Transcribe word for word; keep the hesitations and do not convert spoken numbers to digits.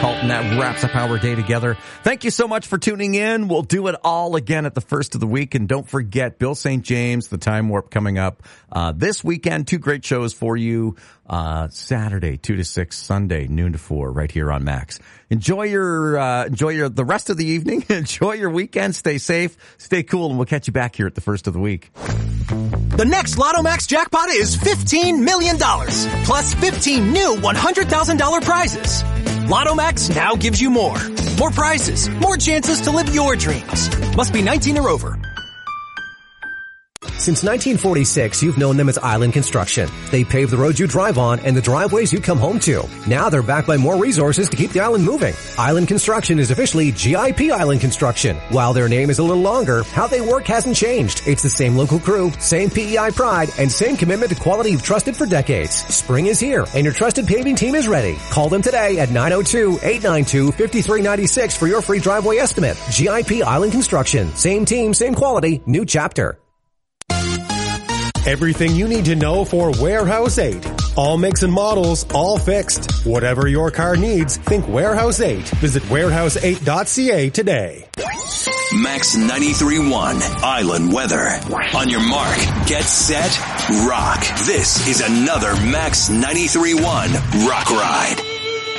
Colton. That wraps up our day together. Thank you so much for tuning in. We'll do it all again at the first of the week. And don't forget, Bill Saint James, the Time Warp coming up uh this weekend. Two great shows for you. Uh Saturday, two to six, Sunday, noon to four, right here on Max. Enjoy your, uh enjoy your, the rest of the evening. Enjoy your weekend. Stay safe, stay cool, and we'll catch you back here at the first of the week. The next Lotto Max jackpot is fifteen million dollars, plus fifteen new one hundred thousand dollars prizes. Lotto Max now gives you more. More prizes, more chances to live your dreams. Must be nineteen or over. Since nineteen forty-six, you've known them as Island Construction. They pave the roads you drive on and the driveways you come home to. Now they're backed by more resources to keep the island moving. Island Construction is officially G I P Island Construction. While their name is a little longer, how they work hasn't changed. It's the same local crew, same P E I pride, and same commitment to quality you've trusted for decades. Spring is here, and your trusted paving team is ready. Call them today at nine oh two, eight nine two, five three nine six for your free driveway estimate. G I P Island Construction. Same team, same quality, new chapter. Everything you need to know for Warehouse eight. All makes and models, all fixed. Whatever your car needs, think Warehouse eight. Visit warehouse eight dot c a today. Max ninety-three point one Island Weather. On your mark, get set, rock. This is another Max ninety-three point one Rock Ride.